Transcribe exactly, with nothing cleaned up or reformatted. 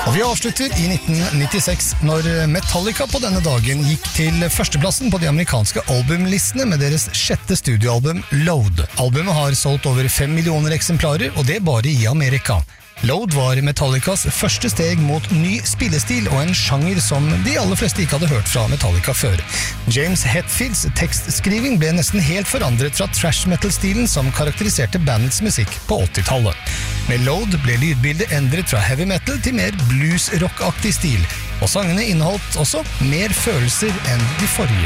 Og vi avslutter i nitten nittiseks, når Metallica på denne dagen gikk til førsteplassen på de amerikanske albumlistene med deres sjette studioalbum Load. Albumet har solgt over fem millioner eksemplarer, og det bare i Amerika. Load var Metallicas første steg mot ny spillestil og en sjanger som de aller fleste ikke hadde hørt fra Metallica før. James Hetfields tekstskriving ble nesten helt forandret fra thrash metal-stilen som karakteriserte bandets musikk på åttitallet. Med Load ble lydbildet endret fra heavy metal til mer blues-rock-aktig stil, og sangene inneholdt også mer følelser enn de forrige.